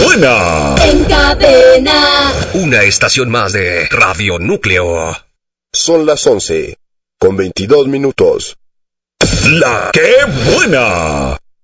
buena! En cadena. Una estación más de Radio Núcleo. Son las 11:22. ¡La qué buena!